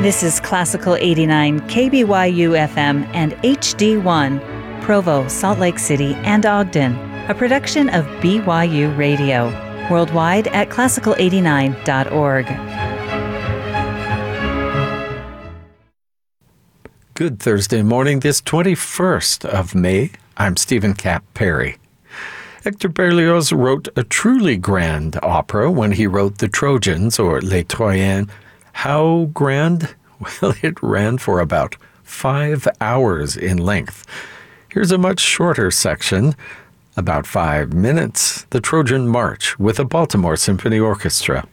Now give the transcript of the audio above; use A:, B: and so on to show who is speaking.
A: This is Classical 89 KBYU FM and HD1, Provo, Salt Lake City, and Ogden, a production of BYU Radio, worldwide at classical89.org.
B: Good Thursday morning, this 21st of May. I'm Stephen Cap Perry. Hector Berlioz wrote a truly grand opera when he wrote The Trojans, or Les Troyens. How grand? Well, it ran for about 5 hours in length. Here's a much shorter section, about 5 minutes, The Trojan March with the Baltimore Symphony Orchestra.